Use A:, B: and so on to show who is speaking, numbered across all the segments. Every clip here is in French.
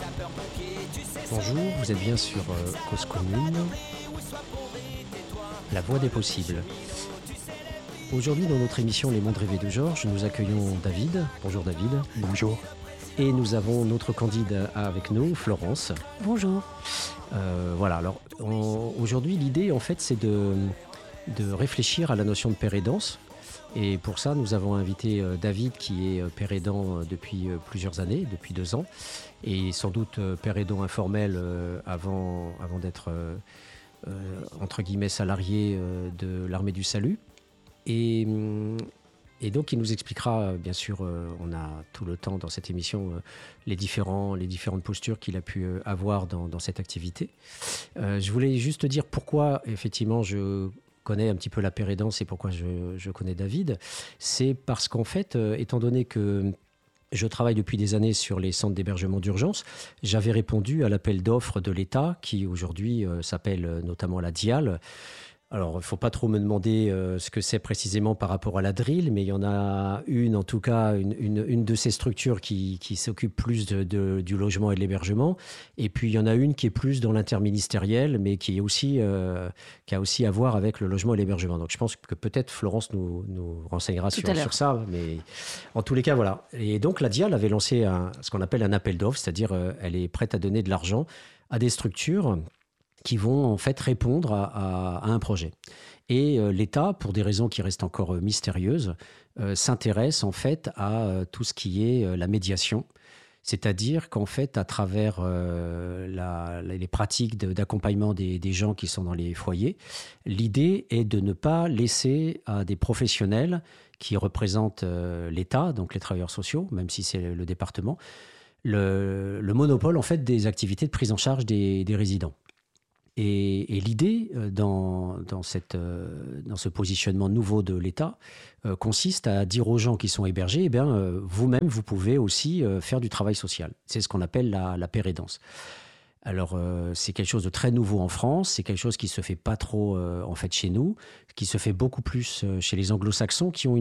A: Bonjour, vous êtes bien sur Cause Commune, la voie des possibles. Aujourd'hui, dans notre émission Les Mondes Rêvés de Georges, nous accueillons David. Bonjour David.
B: Bonjour.
A: Et nous avons notre candide avec nous, Florence.
C: Bonjour.
A: Voilà, alors aujourd'hui, l'idée en fait, c'est de réfléchir à la notion de père aidance. Et pour ça, nous avons invité David, qui est père aidant depuis plusieurs années, depuis 2 ans, et sans doute père aidant informel avant d'être, entre guillemets, salarié de l'Armée du Salut. Et donc, il nous expliquera, bien sûr, on a tout le temps dans cette émission, les différentes postures qu'il a pu avoir dans cette activité. Je voulais juste dire pourquoi, effectivement, je connais un petit peu la père aidance et pourquoi je connais David. C'est parce qu'en fait, étant donné que je travaille depuis des années sur les centres d'hébergement d'urgence, j'avais répondu à l'appel d'offres de l'État qui aujourd'hui s'appelle notamment la DIAL. Alors, il ne faut pas trop me demander ce que c'est précisément par rapport à la DRIL, mais il y en a une, en tout cas, une de ces structures qui s'occupe plus du logement et de l'hébergement. Et puis, il y en a une qui est plus dans l'interministériel, mais qui a aussi à voir avec le logement et l'hébergement. Donc, je pense que peut-être Florence nous renseignera sur ça. Mais en tous les cas, voilà. Et donc, la DIAL avait lancé ce qu'on appelle un appel d'offres, c'est-à-dire elle est prête à donner de l'argent à des structures qui vont en fait répondre à un projet. Et l'État, pour des raisons qui restent encore mystérieuses, s'intéresse en fait à tout ce qui est la médiation. C'est-à-dire qu'en fait, à travers les pratiques d'accompagnement des gens qui sont dans les foyers, l'idée est de ne pas laisser à des professionnels qui représentent l'État, donc les travailleurs sociaux, même si c'est le département, le monopole en fait des activités de prise en charge des résidents. Et l'idée dans ce positionnement nouveau de l'État consiste à dire aux gens qui sont hébergés, vous-même, vous pouvez aussi faire du travail social. C'est ce qu'on appelle la père aidance. Alors, c'est quelque chose de très nouveau en France, c'est quelque chose qui ne se fait pas trop en fait chez nous, qui se fait beaucoup plus chez les anglo-saxons qui ont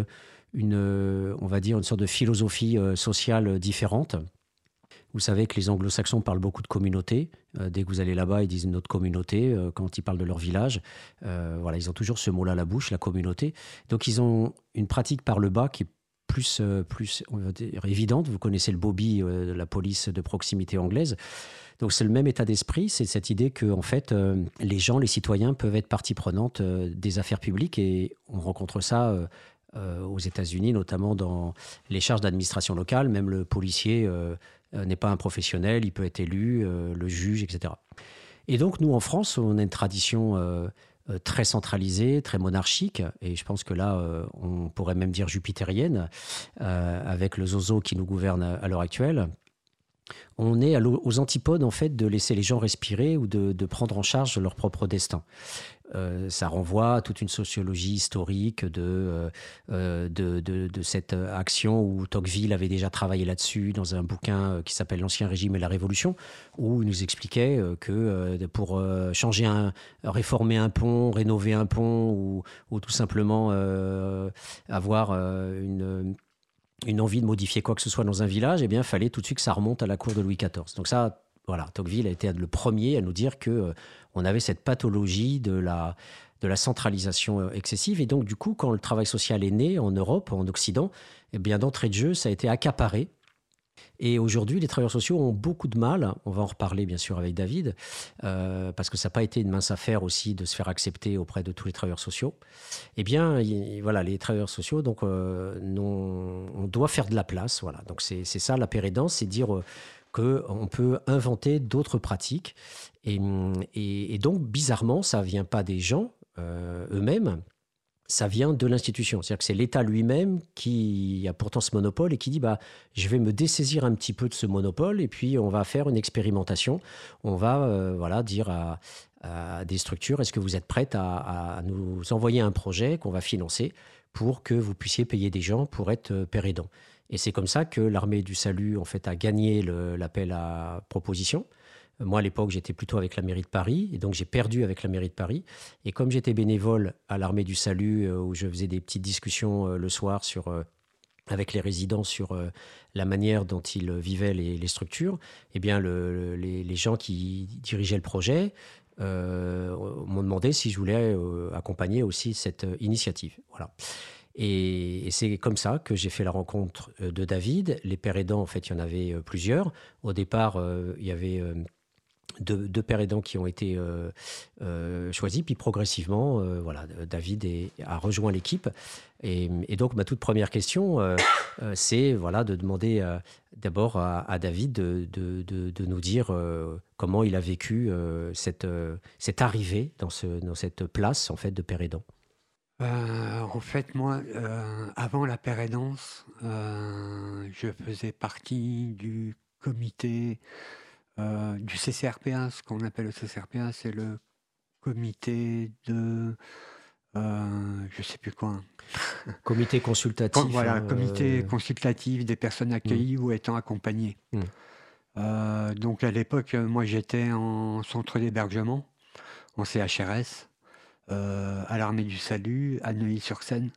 A: on va dire, une sorte de philosophie sociale différente. Vous savez que les anglo-saxons parlent beaucoup de communauté. Dès que vous allez là-bas, ils disent notre communauté. Quand ils parlent de leur village, voilà, ils ont toujours ce mot-là à la bouche, la communauté. Donc, ils ont une pratique par le bas qui est plus on va dire, évidente. Vous connaissez le Bobby de la police de proximité anglaise. Donc, c'est le même état d'esprit. C'est cette idée que, en fait, les gens, les citoyens peuvent être partie prenante des affaires publiques. Et on rencontre ça aux États-Unis, notamment dans les charges d'administration locale. Même le policier n'est pas un professionnel, il peut être élu, le juge, etc. Et donc, nous, en France, on a une tradition très centralisée, très monarchique, et je pense que là, on pourrait même dire jupitérienne, avec le zozo qui nous gouverne à l'heure actuelle. On est aux antipodes, en fait, de laisser les gens respirer ou de prendre en charge leur propre destin. Ça renvoie à toute une sociologie historique de cette action où Tocqueville avait déjà travaillé là-dessus dans un bouquin qui s'appelle L'Ancien Régime et la Révolution, où il nous expliquait que pour réformer un pont, rénover un pont ou tout simplement avoir une envie de modifier quoi que ce soit dans un village, il fallait tout de suite que ça remonte à la cour de Louis XIV. Donc ça, voilà, Tocqueville a été le premier à nous dire qu'on avait cette pathologie de la centralisation excessive. Et donc, du coup, quand le travail social est né en Europe, en Occident, d'entrée de jeu, ça a été accaparé. Et aujourd'hui, les travailleurs sociaux ont beaucoup de mal, on va en reparler bien sûr avec David, parce que ça n'a pas été une mince affaire aussi de se faire accepter auprès de tous les travailleurs sociaux. Voilà, les travailleurs sociaux, donc, on doit faire de la place. Voilà. Donc, c'est ça la père aidance, c'est dire qu'on peut inventer d'autres pratiques. Et donc, bizarrement, ça ne vient pas des gens eux-mêmes, ça vient de l'institution. C'est-à-dire que c'est l'État lui-même qui a pourtant ce monopole et qui dit je vais me dessaisir un petit peu de ce monopole et puis on va faire une expérimentation. On va dire à des structures, est-ce que vous êtes prêtes à nous envoyer un projet qu'on va financer pour que vous puissiez payer des gens pour être père aidant. Et c'est comme ça que l'Armée du Salut en fait, a gagné l'appel à proposition. Moi, à l'époque, j'étais plutôt avec la mairie de Paris, et donc j'ai perdu avec la mairie de Paris. Et comme j'étais bénévole à l'Armée du Salut, où je faisais des petites discussions le soir sur avec les résidents sur la manière dont ils vivaient les structures, eh bien, les gens qui dirigeaient le projet m'ont demandé si je voulais accompagner aussi cette initiative. Voilà. Et c'est comme ça que j'ai fait la rencontre de David. Les pères aidants, en fait, il y en avait plusieurs. Au départ, il y avait deux pères aidants qui ont été choisis, puis progressivement, voilà, a rejoint l'équipe. Et donc, ma toute première question, c'est voilà, de demander d'abord à David de nous dire comment il a vécu cette arrivée dans cette place en fait, de père aidant.
B: En fait, moi, avant la pérédance, je faisais partie du comité du CCRPA. Ce qu'on appelle le CCRPA, c'est le comité de, je sais plus quoi.
A: Comité consultatif.
B: Voilà,
A: Hein,
B: comité consultatif des personnes
A: hmm,
B: accueillies ou étant accompagnées.
A: hmm.
B: Donc à l'époque, moi j'étais en centre d'hébergement, en CHRS, à l'Armée du Salut, à Neuilly-sur-Seine.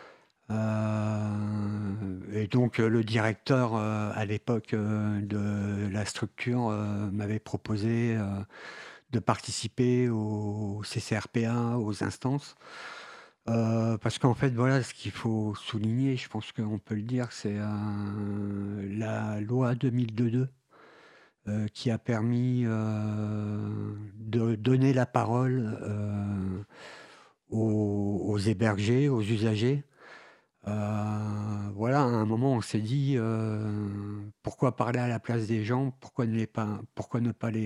B: Et donc le directeur à l'époque de la structure m'avait proposé de participer au CCRPA, aux instances. Parce qu'en fait, voilà, ce qu'il faut souligner, je pense qu'on peut le dire, c'est la loi 2002 qui a permis de donner la parole aux hébergés, aux usagers. Voilà, à un moment, on s'est dit pourquoi parler à la place des gens, pourquoi ne pas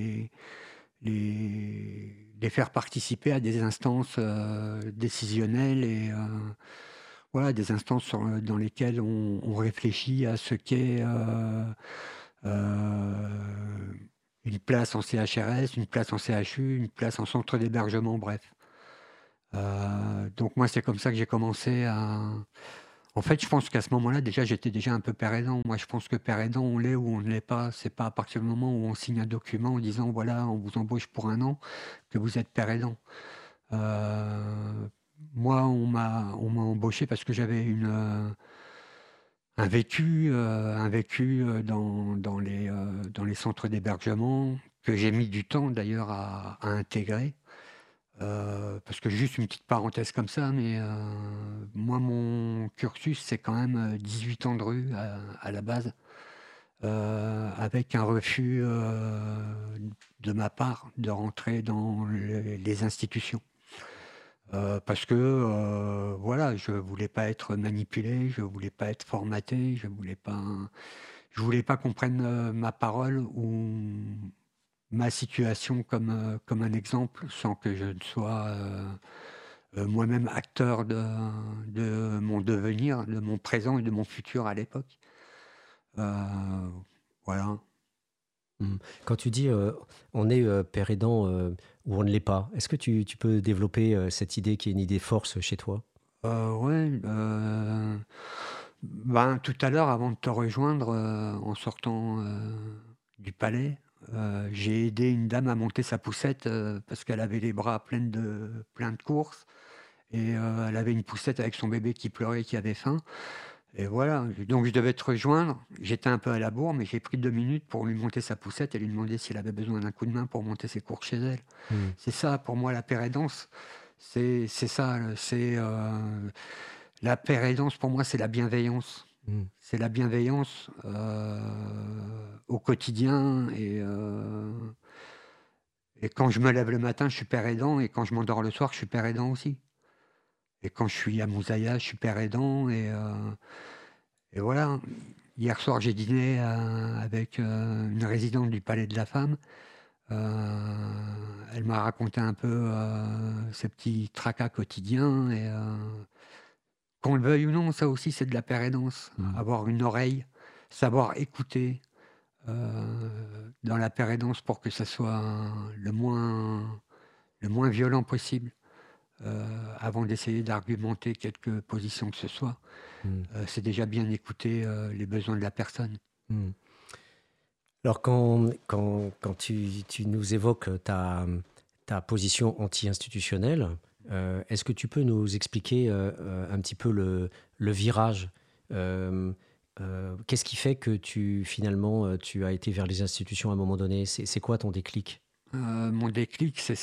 B: les faire participer à des instances décisionnelles et voilà, des instances dans lesquelles on réfléchit à ce qu'est une place en CHRS, une place en CHU, une place en centre d'hébergement, bref. Donc moi, c'est comme ça que j'ai commencé à... En fait, je pense qu'à ce moment-là, déjà, j'étais déjà un peu père aidant. Moi, je pense que père aidant, on l'est ou on ne l'est pas. C'est pas à partir du moment où on signe un document en disant, voilà, on vous embauche pour 1 an, que vous êtes père aidant. Moi, on m'a embauché parce que j'avais un vécu dans les centres d'hébergement que j'ai mis du temps d'ailleurs à intégrer. Parce que juste une petite parenthèse comme ça, mais moi, mon cursus, c'est quand même 18 ans de rue à la base, avec un refus de ma part de rentrer dans les institutions. Parce que voilà, je voulais pas être manipulé, je voulais pas être formaté, je voulais pas qu'on prenne ma parole ou ma situation comme un exemple sans que je ne sois moi-même acteur de mon devenir, de mon présent et de mon futur à l'époque. Voilà.
A: Quand tu dis on est père aidant ou on ne l'est pas, est-ce que tu peux développer cette idée qui est une idée force chez toi?
B: Ouais. Ben, tout à l'heure, avant de te rejoindre, en sortant du palais, j'ai aidé une dame à monter sa poussette parce qu'elle avait les bras pleins de courses et elle avait une poussette avec son bébé qui pleurait et qui avait faim. Et voilà, donc je devais te rejoindre. J'étais un peu à la bourre, mais j'ai pris 2 minutes pour lui monter sa poussette et lui demander s'il avait besoin d'un coup de main pour monter ses courses chez elle.
A: Hmm.
B: C'est ça, pour moi, la pérédance. C'est ça, c'est la pérédance, pour moi, c'est la bienveillance.
A: Hmm.
B: C'est la bienveillance au quotidien. Et quand je me lève le matin, je suis père aidant. Et quand je m'endors le soir, je suis père aidant aussi. Et quand je suis à Moussaïa, je suis père aidant. Et voilà. Hier soir, j'ai dîné avec une résidente du Palais de la Femme. Elle m'a raconté un peu ses petits tracas quotidiens. Et qu'on le veuille ou non, ça aussi, c'est de la pérédance.
A: Hmm.
B: Avoir une oreille, savoir écouter dans la pérédance pour que ça soit le moins violent possible. Avant d'essayer d'argumenter quelque position que ce soit,
A: Hmm.
B: c'est déjà bien écouter les besoins de la personne.
A: Hmm. Alors quand tu nous évoques ta position anti-institutionnelle, est-ce que tu peux nous expliquer un petit peu le virage Euh, Qu'est-ce qui fait que finalement, tu as été vers les institutions à un moment donné? C'est quoi ton déclic?
B: Mon déclic, c'est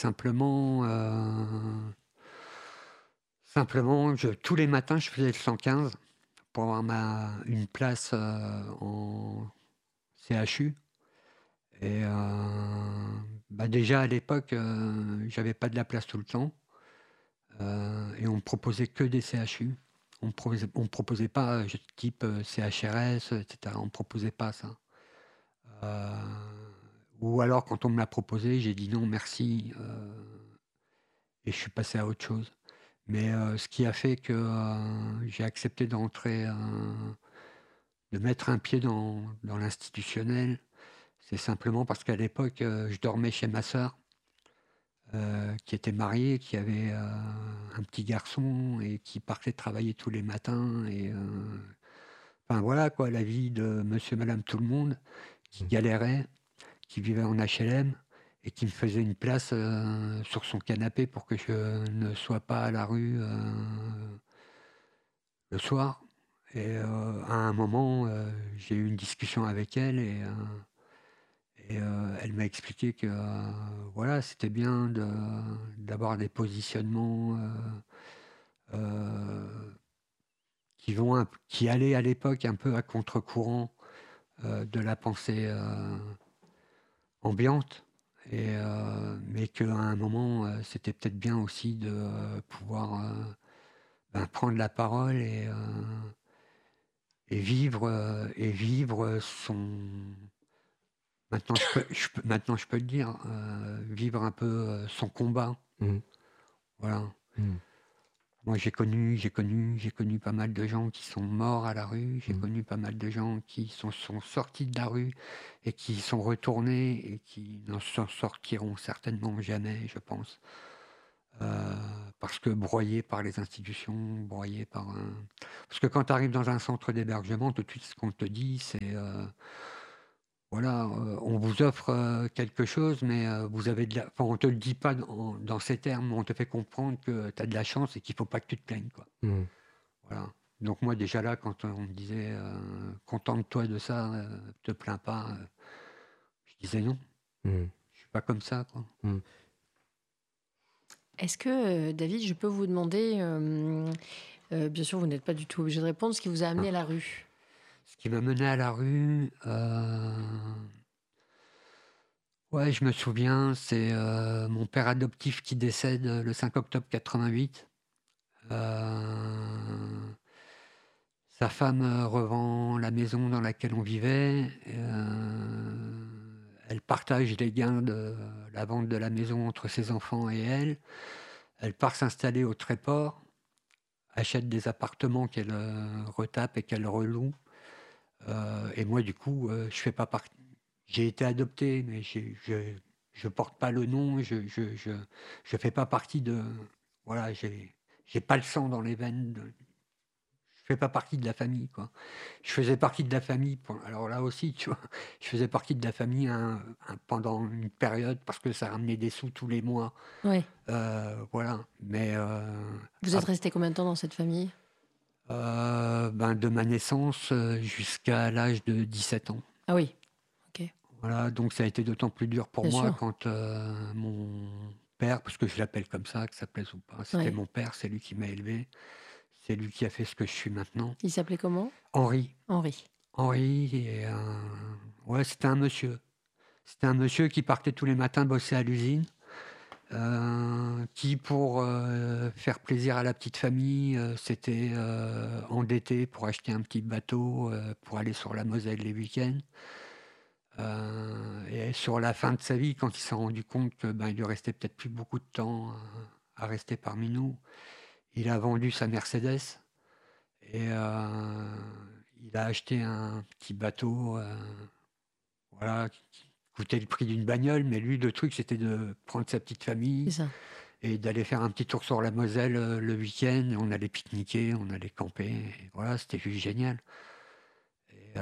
B: simplement, tous les matins, je faisais le 115 pour avoir une place en CHU. Et déjà à l'époque, j'avais pas de la place tout le temps. Et on me proposait que des CHU. On me proposait pas type CHRS, etc. On me proposait pas ça. Euh, ou alors quand on me l'a proposé, j'ai dit non merci et je suis passé à autre chose. Mais ce qui a fait que j'ai accepté de mettre un pied dans l'institutionnel, c'est simplement parce qu'à l'époque, je dormais chez ma sœur, qui était mariée, qui avait un petit garçon et qui partait travailler tous les matins. Et enfin voilà quoi, la vie de monsieur, madame, tout le monde, qui
A: Mm.
B: galérait, qui vivait en HLM et qui me faisait une place sur son canapé pour que je ne sois pas à la rue le soir. Et à un moment, j'ai eu une discussion avec elle et elle m'a expliqué que voilà, c'était bien d'avoir des positionnements euh, qui allaient à l'époque un peu à contre-courant de la pensée ambiante. Mais qu'à un moment, c'était peut-être bien aussi de pouvoir prendre la parole et vivre son. Maintenant, je peux le dire, vivre un peu son combat.
A: Mm.
B: Voilà.
A: Mm.
B: Moi, j'ai connu pas mal de gens qui sont morts à la rue. J'ai
A: Mm.
B: connu pas mal de gens qui sont sortis de la rue et qui sont retournés et qui n'en sortiront certainement jamais, je pense. Euh, Parce que broyés par les institutions, broyés par un. Parce que quand tu arrives dans un centre d'hébergement, tout de suite, ce qu'on te dit, c'est voilà, on vous offre quelque chose, mais vous avez enfin, on te le dit pas dans ces termes, on te fait comprendre que tu as de la chance et qu'il faut pas que tu te plaignes, quoi.
A: Mm.
B: Voilà. Donc moi déjà là, quand on me disait contente-toi de ça, te plains pas, je disais non,
A: Mm.
B: je suis pas comme ça, quoi.
A: Mm.
C: Est-ce que, David, je peux vous demander, bien sûr, vous n'êtes pas du tout obligé de répondre, ce qui vous a amené à la rue?
B: Ce qui m'a mené à la rue, ouais, je me souviens, c'est mon père adoptif qui décède le 5 octobre 88. Sa femme revend la maison dans laquelle on vivait. Elle partage les gains de la vente de la maison entre ses enfants et elle. Elle part s'installer au Tréport, achète des appartements qu'elle retape et qu'elle reloue. Et moi, du coup, je fais pas partie. J'ai été adopté, mais je porte pas le nom. Je fais pas partie de. Voilà, j'ai pas le sang dans les veines. Je fais pas partie de la famille, quoi. Je faisais partie de la famille. Alors là aussi, tu vois, je faisais partie de la famille pendant une période parce que ça ramenait des sous tous les mois.
C: Oui.
B: Voilà. Mais
C: Vous êtes resté combien de temps dans cette famille?
B: de ma naissance jusqu'à l'âge de 17 ans.
C: Ah oui, ok,
B: Voilà, donc ça a été d'autant plus dur pour
C: bien
B: moi
C: sûr.
B: quand mon père, parce que je l'appelle comme ça, que ça plaise ou pas, c'était
C: Ouais.
B: mon père, c'est lui qui m'a élevé, c'est lui qui a fait ce que je suis maintenant.
C: Il s'appelait comment?
B: Henri.
C: Henri.
B: Henri, ouais, c'était un monsieur. C'était un monsieur qui partait tous les matins bosser à l'usine, qui, pour faire plaisir à la petite famille, s'était endetté pour acheter un petit bateau pour aller sur la Moselle les week-ends. Et sur la fin de sa vie, quand il s'est rendu compte que il lui restait peut-être plus beaucoup de temps à rester parmi nous, il a vendu sa Mercedes et il a acheté un petit bateau, voilà, qui coûtait le prix d'une bagnole, mais lui, le truc, c'était de prendre sa petite
C: C'est
B: famille
C: ça.
B: et d'aller faire un petit tour sur la Moselle le week-end. On allait pique-niquer, on allait camper, et voilà, c'était juste génial. Et,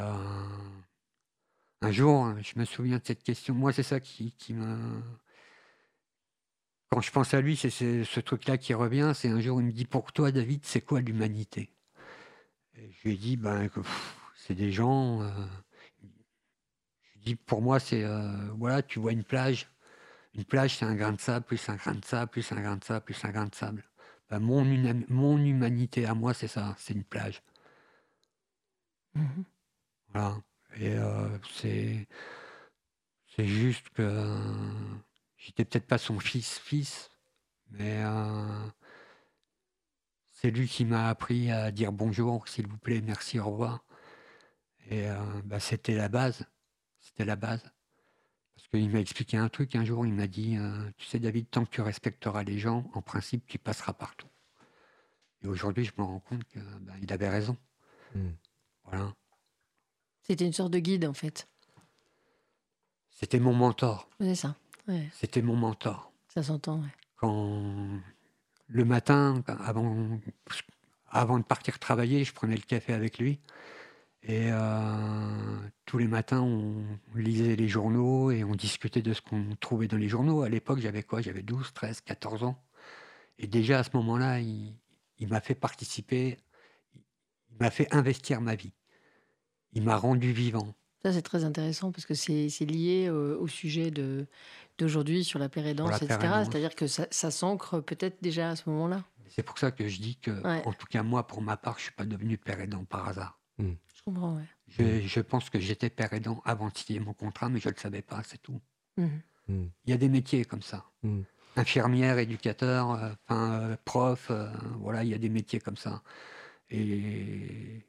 B: un jour, je me souviens de cette question. Moi, c'est ça qui me. Quand je pense à lui, c'est ce truc-là qui revient. C'est un jour, il me dit pour toi, David, c'est quoi l'humanité? Et je lui ai dit, ben, que, c'est des gens. Je lui ai dit, pour moi, c'est. Voilà, tu vois une plage. Une plage, c'est un grain de sable, plus un grain de sable, plus un grain de sable, plus un grain de sable. Ben, mon humanité à moi, c'est ça, c'est une plage.
C: Mhm.
B: Voilà. Et c'est juste que j'étais peut-être pas son fils, mais c'est lui qui m'a appris à dire bonjour, s'il vous plaît, merci, au revoir. Et bah, c'était la base. C'était la base. Parce qu'il m'a expliqué un truc un jour, il m'a dit, tu sais David, tant que tu respecteras les gens, en principe, tu passeras partout. Et aujourd'hui, je me rends compte que bah, il avait raison.
A: Mm.
B: Voilà.
C: C'était une sorte de guide, en fait.
B: C'était mon mentor.
C: C'est ça. Ouais,
B: C'était mon mentor.
C: ça s'entend. Ouais.
B: Quand le matin, avant de partir travailler, je prenais le café avec lui. Et tous les matins, on lisait les journaux et on discutait de ce qu'on trouvait dans les journaux. À l'époque, j'avais quoi? J'avais 12, 13, 14 ans. Et déjà à ce moment-là, il m'a fait participer, il m'a fait investir ma vie. Il m'a rendu vivant.
C: Ça, c'est très intéressant parce que c'est lié au sujet d'aujourd'hui sur la
B: Pour la
C: pérédance, etc.
B: pérénance.
C: C'est-à-dire que ça s'ancre peut-être déjà à ce moment-là.
B: C'est pour ça que je dis que,
C: Ouais,
B: en tout cas moi, pour ma part, je suis pas devenu père aidant par hasard.
A: Mm.
C: je comprends, ouais.
B: Je pense que j'étais père aidant avant de signer mon contrat, mais je ne le savais pas, c'est tout.
C: Mhm.
A: Mm.
B: Il y a des métiers comme ça.
A: Mm.
B: Infirmière, éducateur, prof, voilà, il y a des métiers comme ça. Et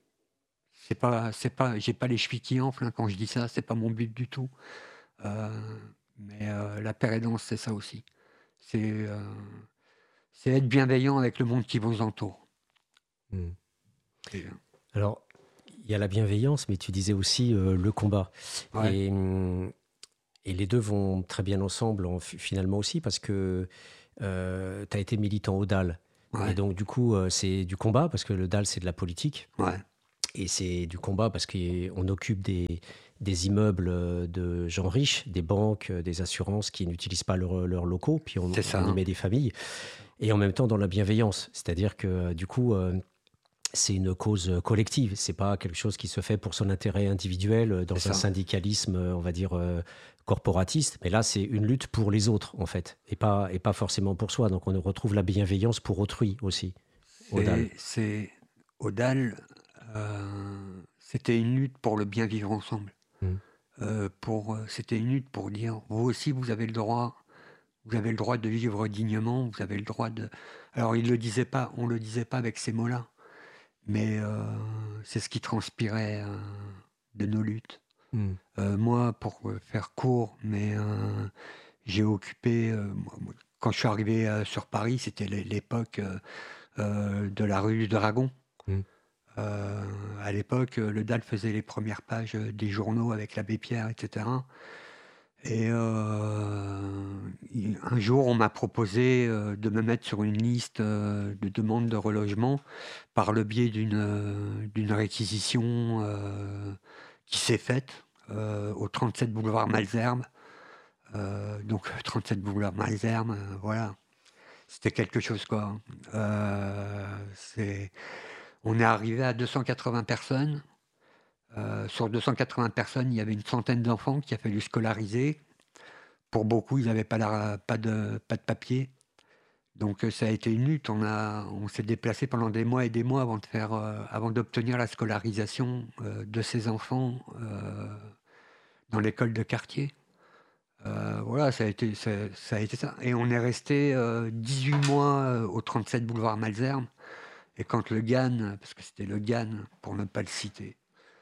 B: j'ai pas les chevilles qui enflent hein, quand je dis ça, c'est pas mon but du tout. Euh, mais la pérédance, c'est ça aussi. C'est c'est être bienveillant avec le monde qui vous entoure.
A: Mm.
B: Et,
A: Alors, il y a la bienveillance, mais tu disais aussi le combat.
B: ouais,
A: Et les deux vont très bien ensemble finalement aussi parce que tu as été militant au DAL. Et
B: ouais,
A: donc, du coup, c'est du combat parce que le DAL, c'est de la politique.
B: ouais,
A: Et c'est du combat parce qu'on occupe des immeubles de gens riches, des banques, des assurances qui n'utilisent pas leurs locaux, puis
B: c'est ça.
A: on y
B: Hein.
A: met des familles. Et en même temps, dans la bienveillance. C'est-à-dire que, du coup, c'est une cause collective. C'est pas quelque chose qui se fait pour son intérêt individuel
B: C'est
A: dans un
B: ça.
A: syndicalisme, on va dire, corporatiste. Mais là, c'est une lutte pour les autres, en fait, et pas forcément pour soi. Donc, on retrouve la bienveillance pour autrui aussi, au DAL.
B: C'est Odal, c'était une lutte pour le bien vivre ensemble.
A: Mm.
B: C'était une lutte pour dire, vous aussi, vous avez le droit de vivre dignement, vous avez le droit de. Alors, il le disait pas, on le disait pas avec ces mots-là, mais c'est ce qui transpirait de nos luttes.
A: Mm.
B: Moi, pour faire court, mais j'ai occupé. Quand je suis arrivé sur Paris, c'était l'époque de la rue du Dragon.
A: Mm.
B: À l'époque, le DAL faisait les premières pages des journaux avec l'abbé Pierre, etc. Et un jour, on m'a proposé de me mettre sur une liste de demandes de relogement par le biais d'une réquisition qui s'est faite au 37 boulevard Malesherbes. Donc 37 boulevard Malesherbes, voilà. C'était quelque chose, quoi. On est arrivé à 280 personnes. Sur 280 personnes, il y avait une centaine d'enfants qu'il a fallu scolariser. Pour beaucoup, ils n'avaient pas de papier. Donc ça a été une lutte. On s'est déplacé pendant des mois et des mois avant d'obtenir la scolarisation de ces enfants dans l'école de quartier. Voilà, ça a été ça. Et on est resté 18 mois au 37 boulevard Malesherbes. Et quand le GAN, parce que c'était le GAN, pour ne pas le citer,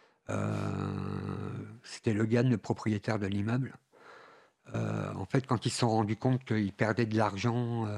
B: c'était le GAN, le propriétaire de l'immeuble. En fait, quand ils se sont rendus compte qu'ils perdaient de l'argent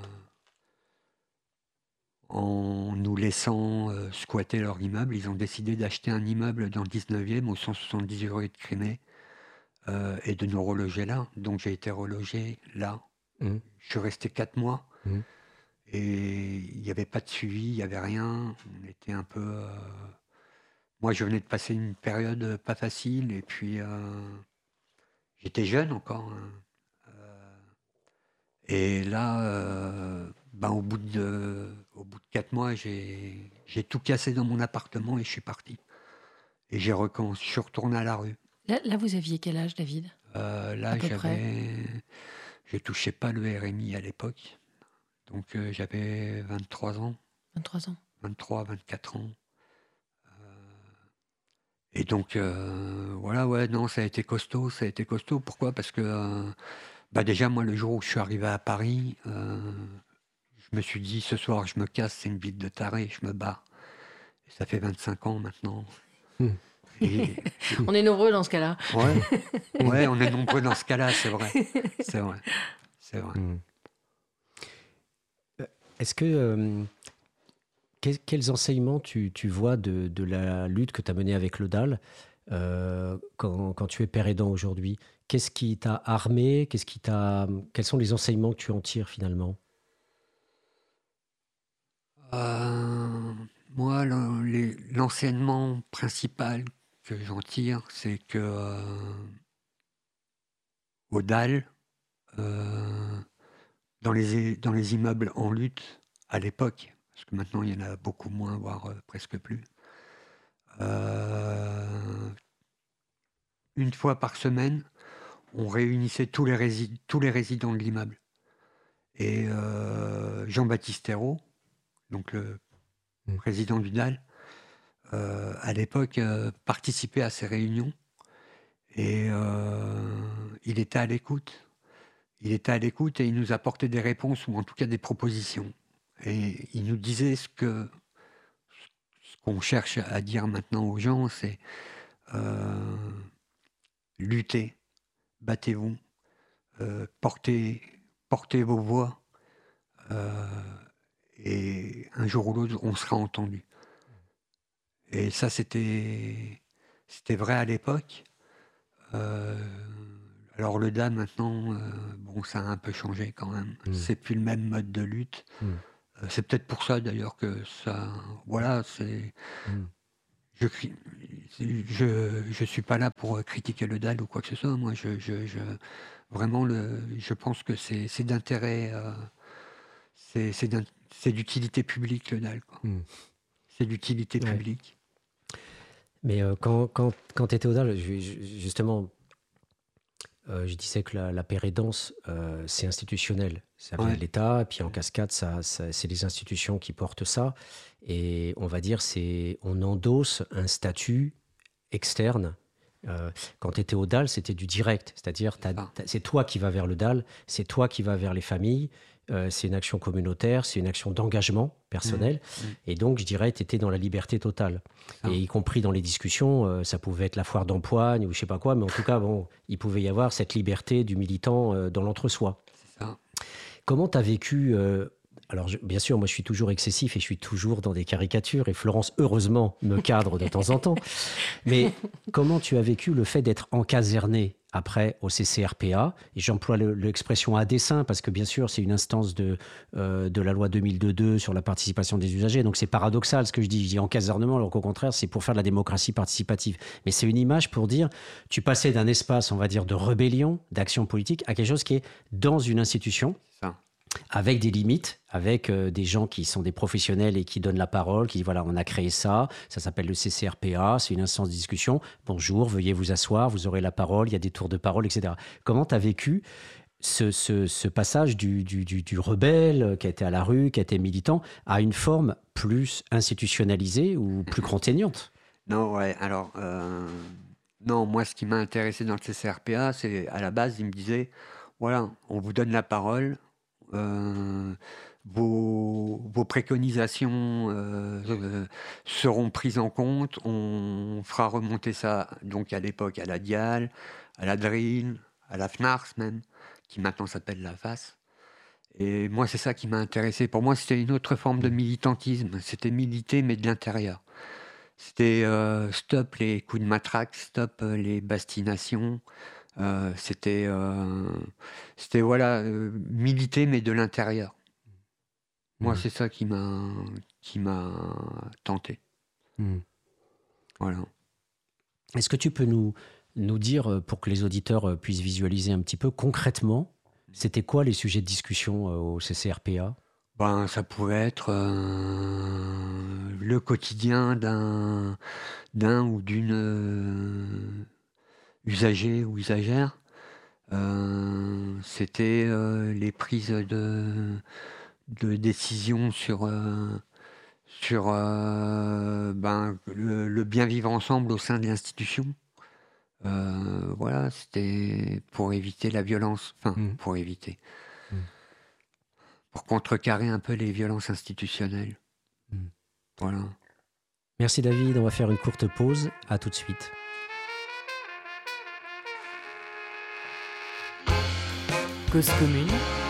B: en nous laissant squatter leur immeuble, ils ont décidé d'acheter un immeuble dans le 19e, au 178 rue de Crimée, et de nous reloger là. Donc j'ai été relogé là.
A: Mm.
B: Je suis resté 4 mois.
A: Mm.
B: Et il n'y avait pas de suivi, il n'y avait rien. On était un peu. Moi, je venais de passer une période pas facile, et puis j'étais jeune encore. Hein. Et là, ben, au au bout de 4 mois, j'ai tout cassé dans mon appartement et je suis parti. Et je suis retourné à la rue.
C: Là, vous aviez quel âge, David?
B: Là,
C: À peu près.
B: je touchais pas le RMI à l'époque. Donc, j'avais 23 ans,
C: 23 ans.
B: 23, 24 ans. Et donc, voilà, ouais, non, ça a été costaud. Pourquoi? Parce que, déjà, moi, le jour où je suis arrivé à Paris, je me suis dit, ce soir, je me casse, c'est une ville de tarés, je me barre. Et ça fait 25 ans maintenant.
A: Hmm.
B: Et,
C: On est nombreux dans ce cas-là.
B: ouais, on est nombreux dans ce cas-là, c'est vrai. C'est vrai.
A: Hmm. Est-ce que quels enseignements tu vois de la lutte que tu as menée avec le DAL quand tu es père aidant aujourd'hui? Qu'est-ce qui t'a armé? Quels sont les enseignements que tu en tires finalement?
B: Moi, l'enseignement principal que j'en tire, c'est que au DAL, dans les immeubles en lutte, à l'époque, parce que maintenant il y en a beaucoup moins, voire presque plus, une fois par semaine, on réunissait tous les résidents de l'immeuble. Et Jean-Baptiste Ayrault, donc le président du DAL, à l'époque, participait à ces réunions et il était à l'écoute. Il était à l'écoute et il nous apportait des réponses ou en tout cas des propositions. Et il nous disait ce qu'on cherche à dire maintenant aux gens, c'est luttez, battez-vous, portez vos voix et un jour ou l'autre, on sera entendu. Et ça, c'était vrai à l'époque. Alors le DAL maintenant, bon, ça a un peu changé quand même. C'est plus le même mode de lutte. C'est peut-être pour ça d'ailleurs que ça, voilà, c'est. Je suis pas là pour critiquer le DAL ou quoi que ce soit. Moi, vraiment, je pense que c'est d'intérêt, c'est d'utilité publique le DAL, quoi. C'est d'utilité publique.
A: Mais quand tu étais au DAL, justement, je disais que la pérédance, c'est institutionnel. Ça vient de l'État, et puis en cascade, c'est les institutions qui portent ça. Et on va dire, on endosse un statut externe. Quand tu étais au DAL, c'était du direct. C'est-à-dire, c'est toi qui vas vers le DAL, c'est toi qui vas vers les familles. C'est une action communautaire, c'est une action d'engagement personnel. Et donc, je dirais, tu étais dans la liberté totale. Et y compris dans les discussions, ça pouvait être la foire d'empoigne ou je sais pas quoi, mais en tout cas, bon, il pouvait y avoir cette liberté du militant dans l'entre-soi.
B: C'est ça.
A: Comment tu as vécu alors, bien sûr, moi, je suis toujours excessif et je suis toujours dans des caricatures. Et Florence, heureusement, me cadre de temps en temps. Mais comment tu as vécu le fait d'être encaserné après au CCRPA? Et j'emploie l'expression à dessein parce que, bien sûr, c'est une instance de la loi 2002 sur la participation des usagers. Donc, c'est paradoxal ce que je dis. Je dis encasernement, alors qu'au contraire, c'est pour faire de la démocratie participative. Mais c'est une image pour dire, tu passais d'un espace, on va dire, de rébellion, d'action politique, à quelque chose qui est dans une institution. Avec des limites, avec des gens qui sont des professionnels et qui donnent la parole, qui disent voilà, on a créé ça, ça s'appelle le CCRPA, c'est une instance de discussion. Bonjour, veuillez vous asseoir, vous aurez la parole, il y a des tours de parole, etc. Comment tu as vécu ce passage du rebelle qui a été à la rue, qui a été militant, à une forme plus institutionnalisée ou plus contraignante?
B: Non, ouais, alors, non, moi, ce qui m'a intéressé dans le CCRPA, c'est à la base, il me disait voilà, on vous donne la parole. Vos préconisations seront prises en compte. On fera remonter ça donc à l'époque à la DIAL, à la DRIL, à la FNARS même, qui maintenant s'appelle la FAS. Et moi, c'est ça qui m'a intéressé. Pour moi, c'était une autre forme de militantisme. C'était militer, mais de l'intérieur. C'était stop les coups de matraque, stop les bastinations. C'était voilà, militer, mais de l'intérieur. Moi, c'est ça qui m'a tenté. Voilà.
A: Est-ce que tu peux nous dire, pour que les auditeurs puissent visualiser un petit peu concrètement, c'était quoi les sujets de discussion au CCRPA?
B: Ben, ça pouvait être le quotidien d'un ou d'une usager ou usagère. C'était les prises de décision sur ben, le bien vivre ensemble au sein de l'institution. Voilà, c'était pour éviter la violence, enfin, pour éviter, pour contrecarrer un peu les violences institutionnelles. Voilà.
A: Merci David, on va faire une courte pause. À tout de suite.
D: Cause commune